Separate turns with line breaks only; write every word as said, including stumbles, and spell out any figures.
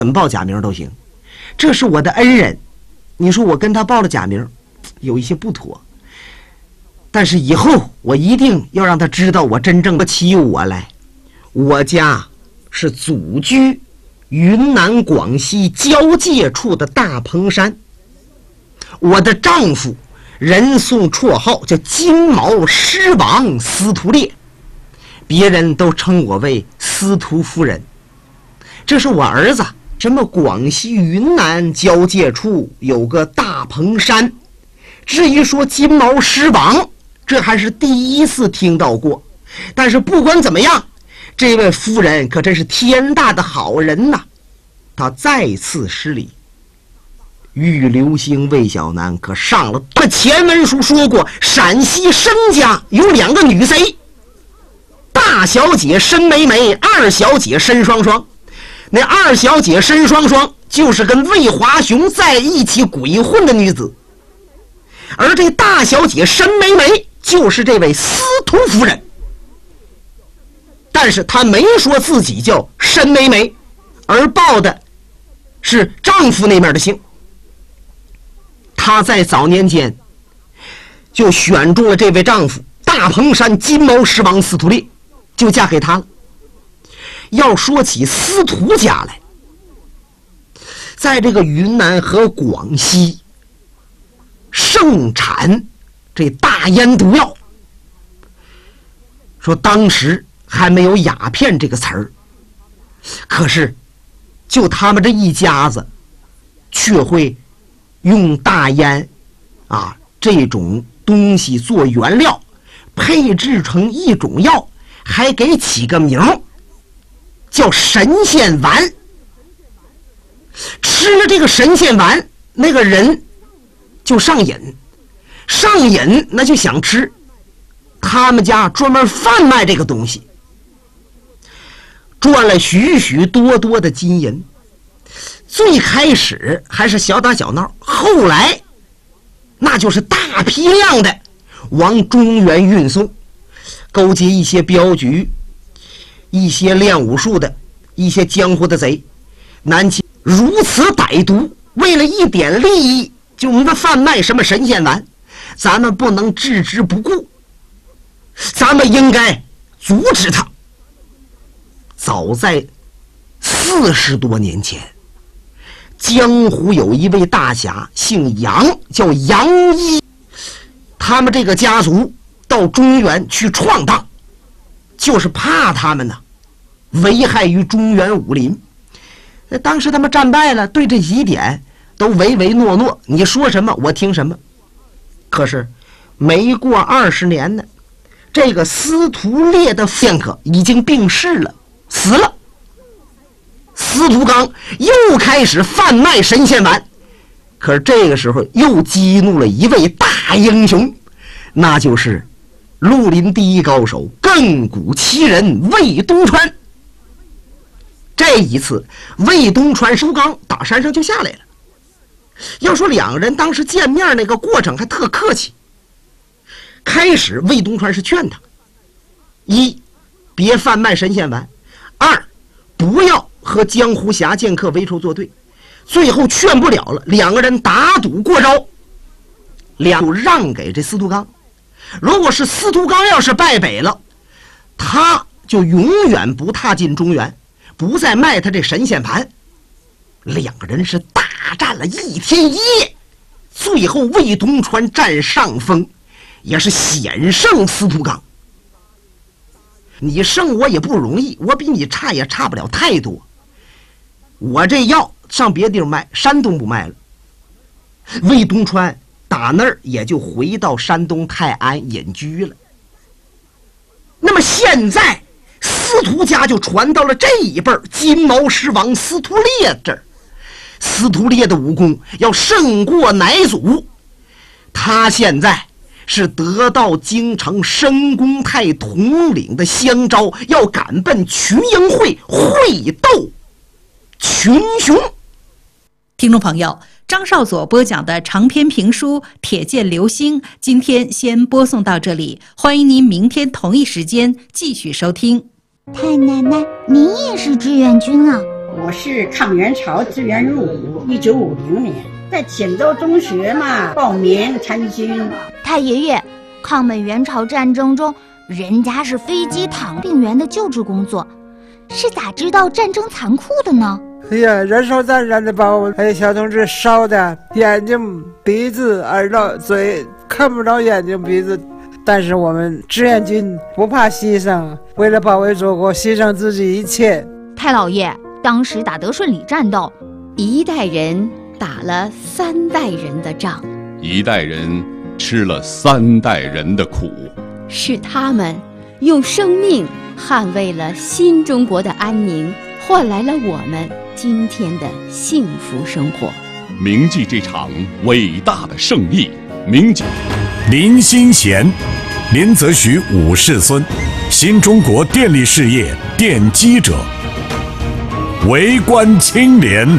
怎么报假名都行，这是我的恩人，你说我跟他报了假名有一些不妥，但是以后我一定要让他知道我真正的起我来。我家是祖居云南广西交界处的大蓬山，我的丈夫人送绰号叫金毛狮王司徒烈，别人都称我为司徒夫人。这是我儿子，什么广西云南交界处有个大蓬山，至于说金毛狮王，这还是第一次听到过。但是不管怎么样，这位夫人可真是天大的好人呐。他再次施礼。玉流星魏小南可上了这前文书说过，陕西申家有两个女贼，大小姐申梅梅，二小姐申双双。那二小姐申双双就是跟魏华雄在一起鬼混的女子，而这大小姐申梅梅就是这位司徒夫人。但是她没说自己叫申梅梅，而报的是丈夫那边的姓。她在早年间就选中了这位丈夫大蓬山金毛狮王司徒烈，就嫁给他了。要说起司徒家来，在这个云南和广西盛产这大烟毒药，说当时还没有鸦片这个词儿，可是就他们这一家子却会用大烟啊这种东西做原料，配制成一种药，还给起个名叫神仙丸。吃了这个神仙丸，那个人就上瘾，上瘾那就想吃。他们家专门贩卖这个东西，赚了许许多多的金银。最开始还是小打小闹，后来那就是大批量的往中原运送，勾结一些镖局，一些练武术的，一些江湖的贼，南京如此歹毒，为了一点利益就能贩卖什么神仙丸，咱们不能置之不顾，咱们应该阻止他。早在四十多年前，江湖有一位大侠姓杨，叫杨一，他们这个家族到中原去闯荡，就是怕他们呢危害于中原武林。当时他们战败了，对这几点都唯唯诺诺，你说什么我听什么。可是没过二十年呢，这个司徒烈的剑客已经病逝了，死了。司徒刚又开始贩卖神仙丸，可是这个时候又激怒了一位大英雄，那就是绿林第一高手亘古奇人魏东川。这一次魏东川收刚打山上就下来了。要说两个人当时见面那个过程还特客气。开始魏东川是劝他，一别贩卖神仙丸，二不要和江湖侠剑客为仇作对。最后劝不了了，两个人打赌过招，两个让给这司徒刚。如果是司徒刚要是败北了，他就永远不踏进中原，不再卖他这神仙盘。两个人是大战了一天一夜，最后魏东川占上风，也是险胜司徒刚。你胜我也不容易，我比你差也差不了太多。我这药上别地儿卖，山东不卖了。魏东川打那儿也就回到山东泰安隐居了。那么现在司徒家就传到了这一辈儿，金毛狮王司徒烈这儿。司徒烈的武功要胜过乃祖，他现在是得到京城申公泰统领的相招，要赶奔群英会会斗群雄。
听众朋友，张少佐播讲的长篇评书《铁剑流星》今天先播送到这里，欢迎您明天同一时间继续收听。
太奶奶，您也是志愿军啊？ 我是抗元朝自愿入伍，一九五零年在锦州中学嘛报名参军。
太爷爷，抗美援朝战争中，人家是飞机躺病员的救治工作，是咋知道战争残酷的呢？
哎呀，燃烧弹燃的把我哎小同志烧的眼睛、鼻子、耳朵、嘴看不着眼睛、鼻子。但是我们志愿军不怕牺牲，为了保卫祖国，牺牲自己一切。
太老爷，当时打德顺里战斗，
一代人打了三代人的仗，
一代人吃了三代人的苦，
是他们用生命捍卫了新中国的安宁，换来了我们今天的幸福生活。
铭记这场伟大的胜利，铭记
林新贤，林则徐五世孙，新中国电力事业奠基者，为官清廉，